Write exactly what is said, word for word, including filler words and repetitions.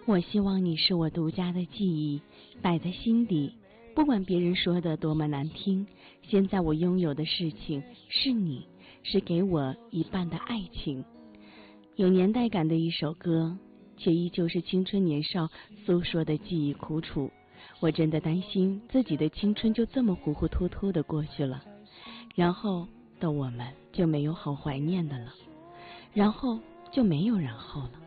我希望你是我独家的记忆，摆在心底，不管别人说的多么难听，现在我拥有的事情是你，是给我一半的爱情。有年代感的一首歌，却依旧是青春年少诉说的记忆苦楚。我真的担心自己的青春就这么糊糊涂涂的过去了，然后的我们就没有好怀念的了，然后就没有然后了。